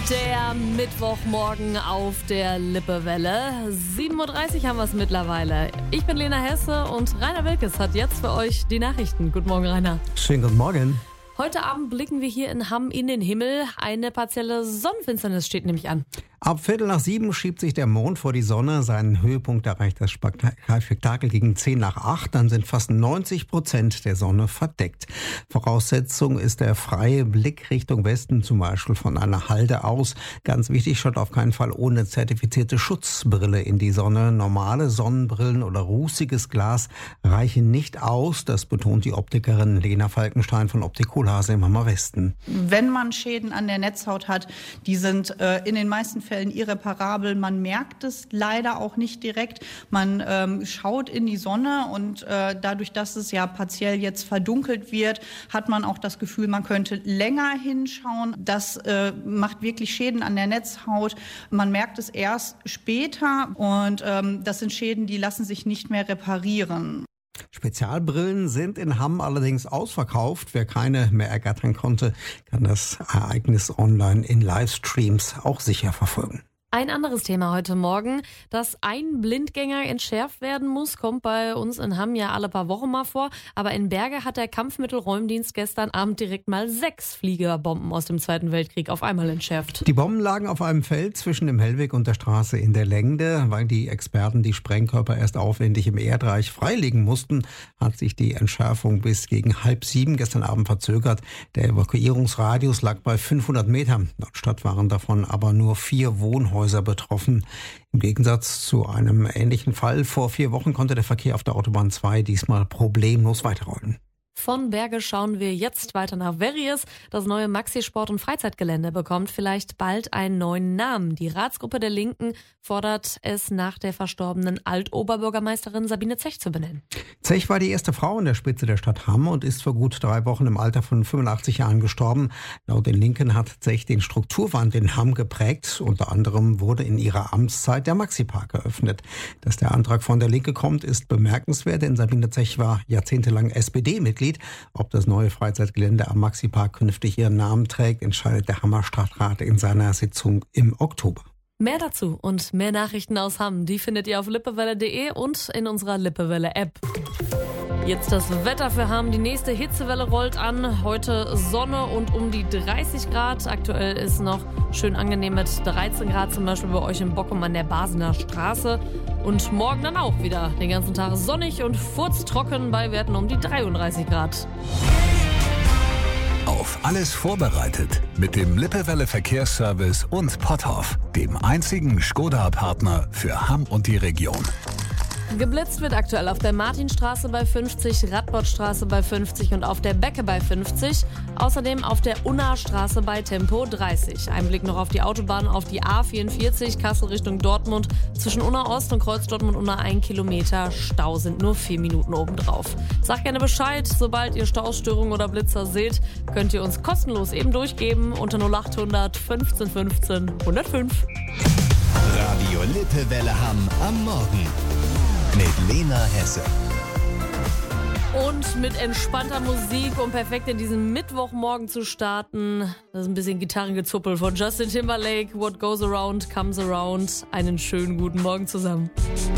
Der Mittwochmorgen auf der Lippewelle. 7.30 Uhr haben wir es mittlerweile. Ich bin Lena Hesse und Rainer Wilkes hat jetzt für euch die Nachrichten. Guten Morgen, Rainer. Schönen guten Morgen. Heute Abend blicken wir hier in Hamm in den Himmel. Eine partielle Sonnenfinsternis steht nämlich an. Ab 6:15 schiebt sich der Mond vor die Sonne. Seinen Höhepunkt erreicht das Spektakel gegen 7:50. Dann sind fast 90% der Sonne verdeckt. Voraussetzung ist der freie Blick Richtung Westen, zum Beispiel von einer Halde aus. Ganz wichtig, schaut auf keinen Fall ohne zertifizierte Schutzbrille in die Sonne. Normale Sonnenbrillen oder rußiges Glas reichen nicht aus. Das betont die Optikerin Lena Falkenstein von Optik Kohlhase im Hammer Westen. Wenn man Schäden an der Netzhaut hat, die sind in den meisten Fällen irreparabel. Man merkt es leider auch nicht direkt. Man schaut in die Sonne und dadurch, dass es ja partiell jetzt verdunkelt wird, hat man auch das Gefühl, man könnte länger hinschauen. Das macht wirklich Schäden an der Netzhaut. Man merkt es erst später und das sind Schäden, die lassen sich nicht mehr reparieren. Spezialbrillen sind in Hamm allerdings ausverkauft. Wer keine mehr ergattern konnte, kann das Ereignis online in Livestreams auch sicher verfolgen. Ein anderes Thema heute Morgen, dass ein Blindgänger entschärft werden muss, kommt bei uns in Hamm ja alle paar Wochen mal vor. Aber in Berge hat der Kampfmittelräumdienst gestern Abend direkt mal 6 Fliegerbomben aus dem Zweiten Weltkrieg auf einmal entschärft. Die Bomben lagen auf einem Feld zwischen dem Hellweg und der Straße in der Lengde. Weil die Experten die Sprengkörper erst aufwendig im Erdreich freilegen mussten, hat sich die Entschärfung bis gegen 6:30 gestern Abend verzögert. Der Evakuierungsradius lag bei 500 Metern. Laut Stadt waren davon aber nur 4 Wohnhäuser betroffen. Im Gegensatz zu einem ähnlichen Fall vor 4 Wochen konnte der Verkehr auf der Autobahn 2 diesmal problemlos weiterrollen. Von Berge schauen wir jetzt weiter nach Verries. Das neue Maxi-Sport- und Freizeitgelände bekommt vielleicht bald einen neuen Namen. Die Ratsgruppe der Linken fordert es nach der verstorbenen Altoberbürgermeisterin Sabine Zech zu benennen. Zech war die erste Frau an der Spitze der Stadt Hamm und ist vor gut 3 Wochen im Alter von 85 Jahren gestorben. Laut den Linken hat Zech den Strukturwandel in Hamm geprägt. Unter anderem wurde in ihrer Amtszeit der Maxi-Park eröffnet. Dass der Antrag von der Linke kommt, ist bemerkenswert, denn Sabine Zech war jahrzehntelang SPD-Mitglied. Ob das neue Freizeitgelände am Maxi-Park künftig ihren Namen trägt, entscheidet der Hammer Stadtrat in seiner Sitzung im Oktober. Mehr dazu und mehr Nachrichten aus Hamm, die findet ihr auf lippewelle.de und in unserer Lippewelle-App. Jetzt das Wetter für Hamm. Die nächste Hitzewelle rollt an. Heute Sonne und um die 30 Grad. Aktuell ist noch schön angenehm mit 13 Grad, zum Beispiel bei euch in Bockum an der Basener Straße. Und morgen dann auch wieder den ganzen Tag sonnig und furztrocken bei Werten um die 33 Grad. Auf alles vorbereitet mit dem Lippewelle Verkehrsservice und Potthoff, dem einzigen Skoda-Partner für Hamm und die Region. Geblitzt wird aktuell auf der Martinstraße bei 50, Radbottstraße bei 50 und auf der Becke bei 50. Außerdem auf der Unna-Straße bei Tempo 30. Ein Blick noch auf die Autobahn, auf die A44, Kassel Richtung Dortmund. Zwischen Unna Ost und Kreuz Dortmund-Unna 1 Kilometer Stau, sind nur 4 Minuten obendrauf. Sagt gerne Bescheid, sobald ihr Staustörungen oder Blitzer seht, könnt ihr uns kostenlos eben durchgeben unter 0800 15 15 105. Radio Lippewelle Hamm am Morgen. Mit Lena Hesse. Und mit entspannter Musik, um perfekt in diesen Mittwochmorgen zu starten. Das ist ein bisschen Gitarrengezuppel von Justin Timberlake. What goes around comes around. Einen schönen guten Morgen zusammen.